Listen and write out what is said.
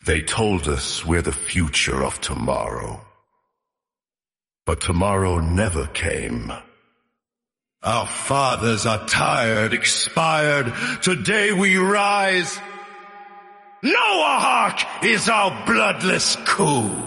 They told us we're the future of tomorrow. But tomorrow never came. Our fathers are tired, expired. Today we rise. Noahawk is our bloodless coup.